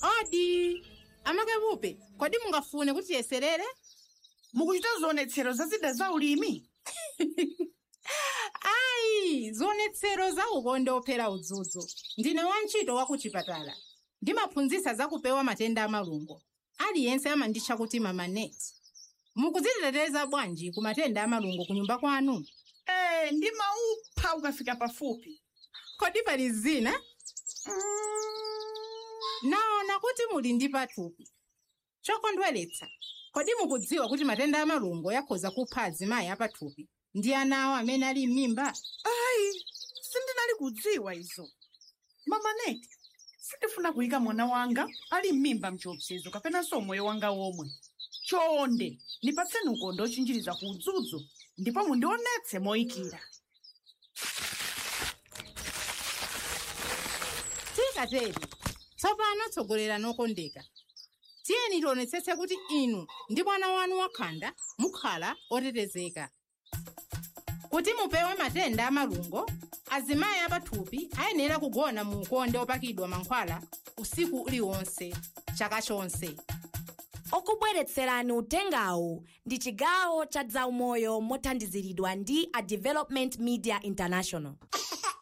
Odi, amakabupe, kodi mungafune kuti yeserere? Mukuchita zionetsero za zida za ulimi? Ayi, zionetsero za ukonde ophera udzudzu. Ndine wantchito wa kuchipatala. Ndimaphunzitsa za kupewa matenda amalungo. Aliyense amanditcha kuti Mama Net. Mukudziteteza bwanji ku matenda amalungo ku nyumba kwanu? Ndimaupha ukafika pafupi. Kodi pali zina? Naona kuti muli ndi pathupi. Chokondweretsa, kodi mukudziwa kuti matenda amalungo yakhoza kupha azimayi apathupi ndi ana awo amene ali m'mimba? Ayi, sindinali kudziwa izo. Mama Net, sindifuna kuyika mwana wanga ali m'mimba mchiopsezo kapenanso moyo wanga womwe. Chonde, nipatseni ukonde ochinjiriza ku udzudzu, ndipo mundionetse moyikira. Tikateri, tsopano tsogolera nokondeka. Tiyeni tionetsetse kuti inu ndi mwana wanu wakhanda mukhala otetezeka. Kuti mupewe matenda amalungo, azimayi apathupi ayenera kugona mu ukonde opakidwa mankhwala usiku uliwonse, chaka chonse. Okubweretserani utengawu ndi chigawo cha zaumoyo mothandiziridwa ndi a Development Media International.